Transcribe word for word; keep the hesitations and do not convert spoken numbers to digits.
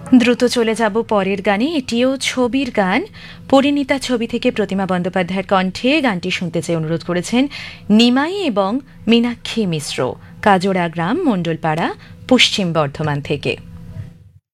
দ্রুত চলে যাব পরের গানে। এটিও ছবির গান। পরিণীতা ছবি থেকে প্রতিমা বন্দ্যোপাধ্যায়ের কণ্ঠে গানটি শুনতে চেয়ে অনুরোধ করেছেন নিমাই এবং মীনাক্ষী মিশ্র, কাজোড়া গ্রাম, মণ্ডলপাড়া, পশ্চিম বর্ধমান থেকে।